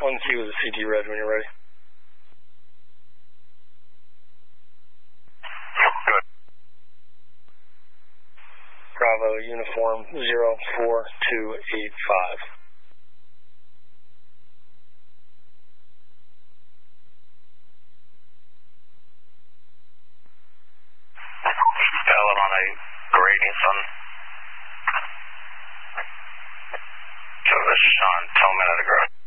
1Q is a CT red when you're ready. Good. Bravo, uniform 04285. Skyline on a grading sun. So this is on 10 minute ago.